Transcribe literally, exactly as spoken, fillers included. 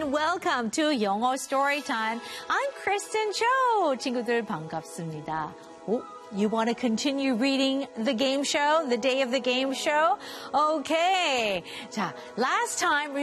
and welcome to 영어 Storytime. I'm Kristen Cho. 친구들 반갑습니다. Oh, you want to continue reading the game show, the day of the game show? Okay. 자, last time